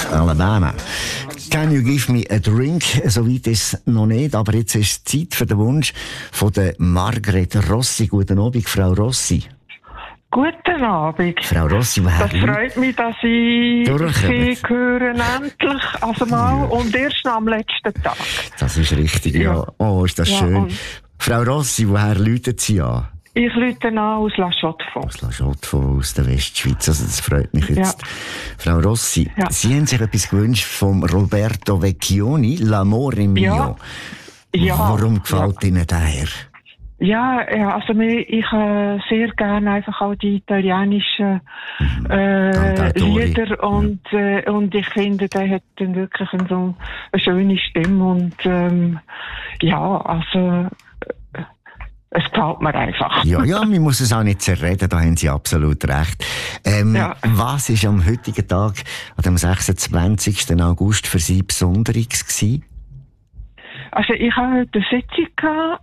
Alabama. Can you give me a drink? Soweit ist es noch nicht, aber jetzt ist Zeit für den Wunsch von der Margret Rossi. Guten Abend, Frau Rossi. Guten Abend. Frau Rossi, das freut mich, dass ich Sie höre endlich, also mal, und erst noch am letzten Tag. Das ist richtig, ja. Oh, ist das schön. Frau Rossi, woher läutet Sie an? Ich läute an aus La Chaux-de-Fonds. Aus La Chaux-de-Fonds, aus der Westschweiz. Also das freut mich jetzt. Ja. Frau Rossi, Sie haben sich etwas gewünscht vom Roberto Vecchioni, L'amore mio. Ja. Warum gefällt Ihnen der? Ja, also ich sehr gerne einfach auch die italienischen Lieder und ich finde, der hat dann wirklich so eine schöne Stimme und also es gefällt mir einfach. Ja, man muss es auch nicht zerreden, da haben Sie absolut recht. Was ist am heutigen Tag, an dem 26. August, für Sie Besonderes gewesen? Also ich hatte heute eine Sitzung gehabt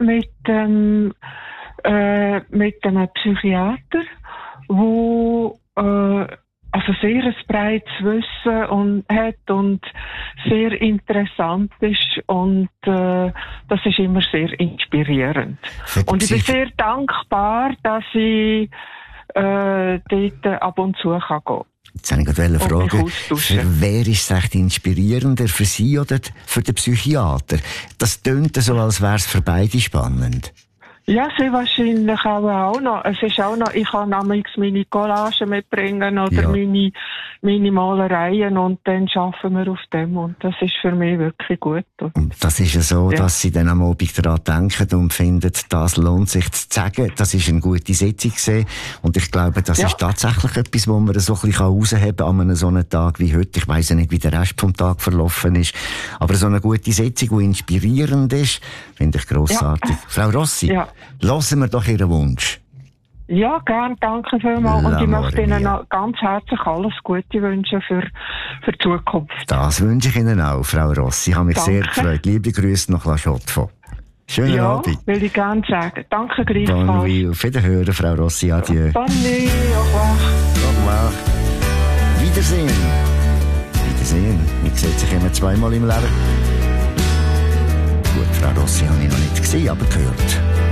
mit einem Psychiater, wo also sehr ein breites Wissen hat und sehr interessant ist und das ist immer sehr inspirierend. Und ich bin sehr dankbar, dass ich dort ab und zu gehen kann. Jetzt habe ich gerade eine Frage. Für wer ist es echt inspirierender? Für Sie oder für den Psychiater? Das tönt so, als wäre es für beide spannend. Ja, sie wahrscheinlich auch noch. Es ist auch noch, ich kann nämlich meine Collagen mitbringen oder meine Malereien und dann arbeiten wir auf dem und das ist für mich wirklich gut. Und das ist ja so, dass Sie dann am Abend daran denken und finden, das lohnt sich zu sagen. Das ist eine gute Sitzung gewesen. Und ich glaube, das ist tatsächlich etwas, wo man so ein bisschen rausheben kann an einem so einem Tag wie heute. Ich weiss ja nicht, wie der Rest vom Tag verlaufen ist. Aber so eine gute Sitzung, die inspirierend ist, finde ich grossartig. Ja. Frau Rossi, hören wir doch Ihren Wunsch. Ja, gern, danke vielmals. Und ich möchte Ihnen noch ganz herzlich alles Gute wünschen für die Zukunft. Das wünsche ich Ihnen auch, Frau Rossi. Ich habe mich sehr gefreut. Liebe Grüße nach La Chaux-de-Fonds. Schönen Abend. Ja, will ich gerne sagen. Danke, gleichfalls. Bonne nuit. Auf Wiederhören, Frau Rossi. Adieu. Bonne nuit. Au revoir. Au revoir. Wiedersehen. Wiedersehen. Man sieht sich immer zweimal im Leben. Gut, Frau Rossi habe ich noch nicht gesehen, aber gehört.